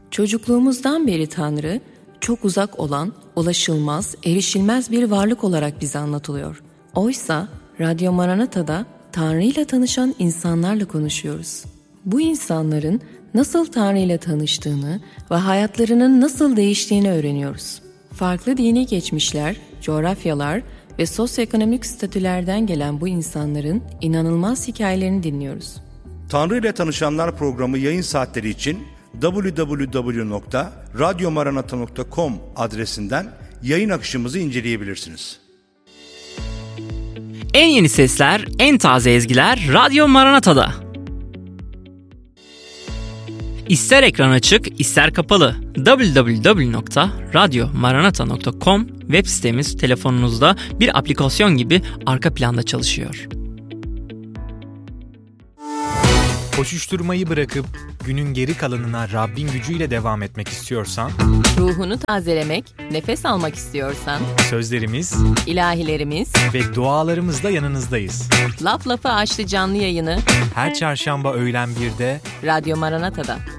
Çocukluğumuzdan beri Tanrı, çok uzak olan, ulaşılmaz, erişilmez bir varlık olarak bize anlatılıyor. Oysa Radyo Maranata'da Tanrı ile tanışan insanlarla konuşuyoruz. Bu insanların nasıl Tanrı ile tanıştığını ve hayatlarının nasıl değiştiğini öğreniyoruz. Farklı dini geçmişler, coğrafyalar ve sosyoekonomik statülerden gelen bu insanların inanılmaz hikayelerini dinliyoruz. Tanrı ile Tanışanlar programı yayın saatleri için www.radyomaranata.com adresinden yayın akışımızı inceleyebilirsiniz. En yeni sesler, en taze ezgiler Radyo Maranata'da. İster ekran açık, ister kapalı. www.radyomaranata.com web sitemiz telefonunuzda bir aplikasyon gibi arka planda çalışıyor. Koşuşturmayı bırakıp günün geri kalanına Rabbin gücüyle devam etmek istiyorsan, Ruhunu tazelemek, nefes almak istiyorsan, sözlerimiz, ilahilerimiz ve dualarımızla yanınızdayız. Laf Lafı Açtı canlı yayını Her çarşamba öğlen 1'de Radyo Maranata'da.